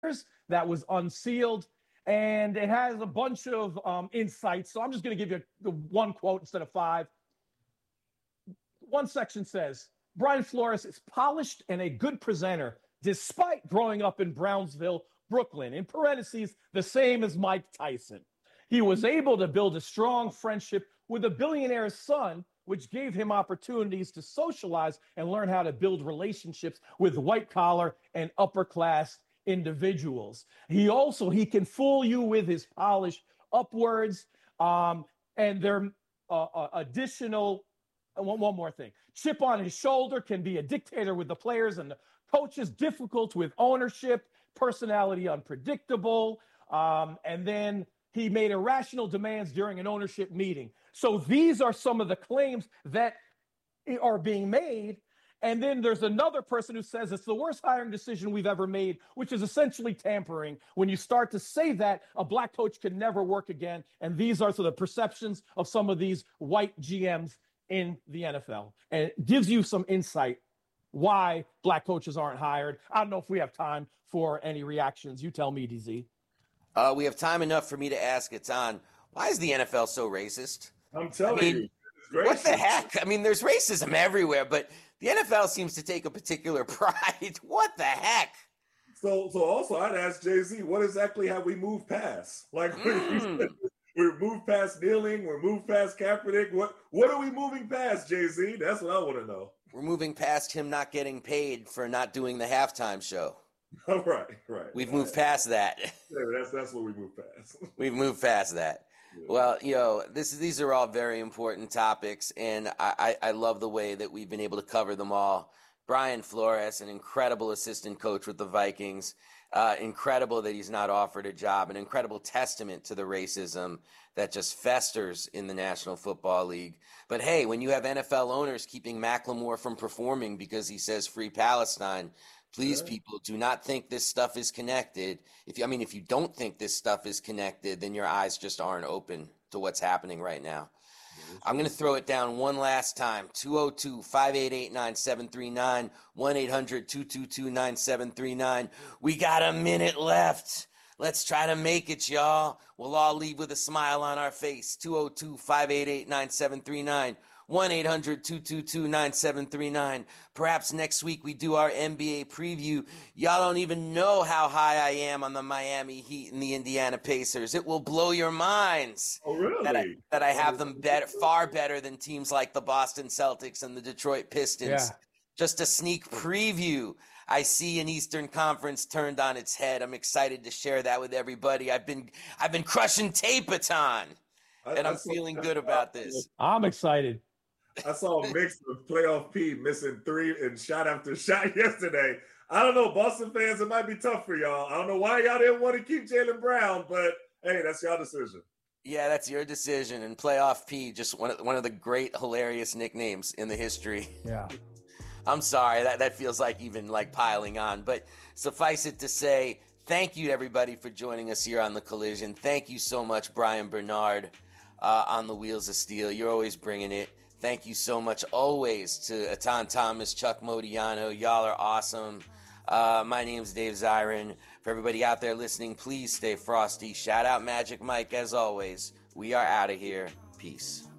that was unsealed. And it has a bunch of insights. So I'm just going to give you the one quote instead of five. One section says, Brian Flores is polished and a good presenter despite growing up in Brownsville, Brooklyn. In parentheses, the same as Mike Tyson. He was able to build a strong friendship with a billionaire's son, which gave him opportunities to socialize and learn how to build relationships with white collar and upper class individuals. He can fool you with his polish upwards. And there additional one more thing. Chip on his shoulder, can be a dictator with the players and the coaches, difficult with ownership, personality unpredictable. And then he made irrational demands during an ownership meeting. So these are some of the claims that are being made. And then there's another person who says it's the worst hiring decision we've ever made, which is essentially tampering. When you start to say that, a black coach can never work again. And these are the perceptions of some of these white GMs in the NFL. And it gives you some insight why black coaches aren't hired. I don't know if we have time for any reactions. You tell me, DZ. We have time enough for me to ask Atan, why is the NFL so racist? I'm telling you. What the heck? I mean, there's racism everywhere, but the NFL seems to take a particular pride. What the heck? So also I'd ask Jay-Z, what exactly have we moved past? Like we're moved past kneeling, we're moved past Kaepernick. What are we moving past, Jay-Z? That's what I want to know. We're moving past him not getting paid for not doing the halftime show. Right. We've moved past that. Yeah, that's what we moved past. We've moved past that. Yeah. Well, these are all very important topics, and I love the way that we've been able to cover them all. Brian Flores, an incredible assistant coach with the Vikings. Incredible that he's not offered a job. An incredible testament to the racism that just festers in the National Football League. But hey, when you have NFL owners keeping Macklemore from performing because he says free Palestine, please, people, do not think this stuff is connected. If you don't think this stuff is connected, then your eyes just aren't open to what's happening right now. I'm going to throw it down one last time. 202-588-9739, 1-800-222-9739. We got a minute left. Let's try to make it, y'all. We'll all leave with a smile on our face. 202-588-9739. 1-800-222-9739. Perhaps next week we do our NBA preview. Y'all don't even know how high I am on the Miami Heat and the Indiana Pacers. It will blow your minds. Oh, really? That I have them far better than teams like the Boston Celtics and the Detroit Pistons. Yeah. Just a sneak preview. I see an Eastern Conference turned on its head. I'm excited to share that with everybody. I've been crushing tape-a-ton, and I'm feeling good about this. I'm excited. I saw a mix of playoff P missing three and shot after shot yesterday. I don't know, Boston fans, it might be tough for y'all. I don't know why y'all didn't want to keep Jaylen Brown, but hey, that's y'all decision. Yeah, that's your decision. And playoff P, just one of the great, hilarious nicknames in the history. Yeah. I'm sorry, that feels like even like piling on. But suffice it to say, thank you, everybody, for joining us here on The Collision. Thank you so much, Brian Bernard, on the Wheels of Steel. You're always bringing it. Thank you so much always to Atan Thomas, Chuck Modiano. Y'all are awesome. My name's Dave Zirin. For everybody out there listening, please stay frosty. Shout out Magic Mike as always. We are out of here. Peace.